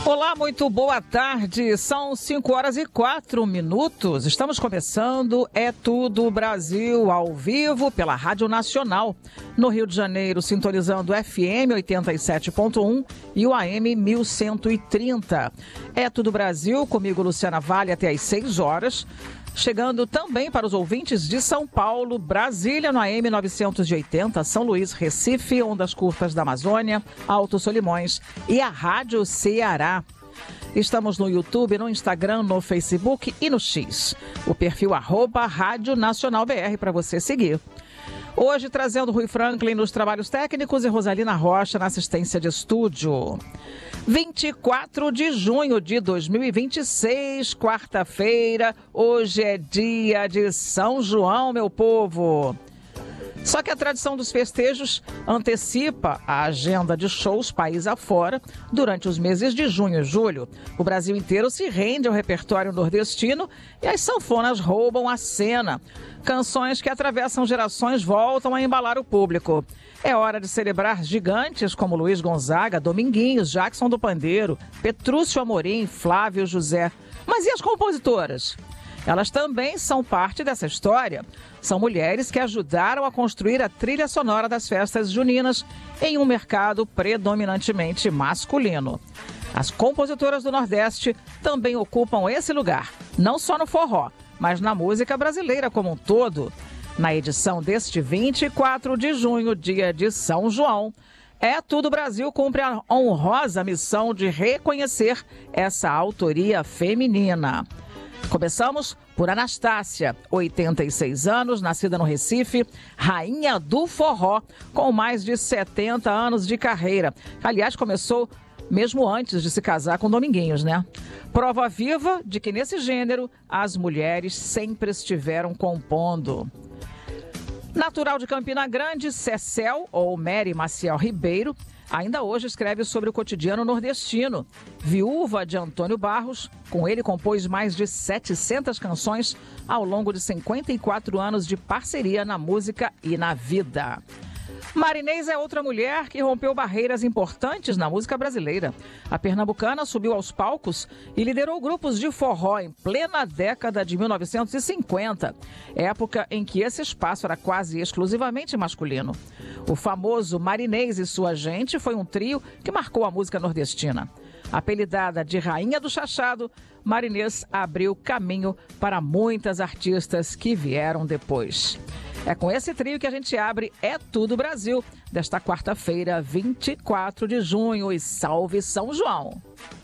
Olá, muito boa tarde. São 5h04. Estamos começando É Tudo Brasil, ao vivo pela Rádio Nacional. No Rio de Janeiro, sintonizando o FM 87.1 e o AM 1130. É Tudo Brasil, comigo Luciana Vale, até às 6 horas. Chegando também para os ouvintes de São Paulo, Brasília no AM 980, São Luís, Recife, Ondas Curtas da Amazônia, Alto Solimões e a Rádio Ceará. Estamos no YouTube, no Instagram, no Facebook e no X. O perfil @Rádio Nacional BR para você seguir. Hoje trazendo Rui Franklin nos trabalhos técnicos e Rosalina Rocha na assistência de estúdio. 24 de junho de 2026, quarta-feira. Hoje é dia de São João, meu povo. Só que a tradição dos festejos antecipa a agenda de shows país afora durante os meses de junho e julho. O Brasil inteiro se rende ao repertório nordestino e as sanfonas roubam a cena. Canções que atravessam gerações voltam a embalar o público. É hora de celebrar gigantes como Luiz Gonzaga, Dominguinhos, Jackson do Pandeiro, Petrúcio Amorim, Flávio José. Mas e as compositoras? Elas também são parte dessa história. São mulheres que ajudaram a construir a trilha sonora das festas juninas em um mercado predominantemente masculino. As compositoras do Nordeste também ocupam esse lugar, não só no forró, mas na música brasileira como um todo. Na edição deste 24 de junho, dia de São João, É Tudo Brasil cumpre a honrosa missão de reconhecer essa autoria feminina. Começamos por Anastácia, 86 anos, nascida no Recife, rainha do forró, com mais de 70 anos de carreira. Aliás, começou mesmo antes de se casar com Dominguinhos, né? Prova viva de que nesse gênero as mulheres sempre estiveram compondo. Natural de Campina Grande, Cecel, ou Mary Maciel Ribeiro, ainda hoje escreve sobre o cotidiano nordestino. Viúva de Antônio Barros, com ele compôs mais de 700 canções ao longo de 54 anos de parceria na música e na vida. Marinês é outra mulher que rompeu barreiras importantes na música brasileira. A pernambucana subiu aos palcos e liderou grupos de forró em plena década de 1950, época em que esse espaço era quase exclusivamente masculino. O famoso Marinês e Sua Gente foi um trio que marcou a música nordestina. Apelidada de Rainha do Chachado, Marinês abriu caminho para muitas artistas que vieram depois. É com esse trio que a gente abre É Tudo Brasil, desta quarta-feira, 24 de junho. E salve São João!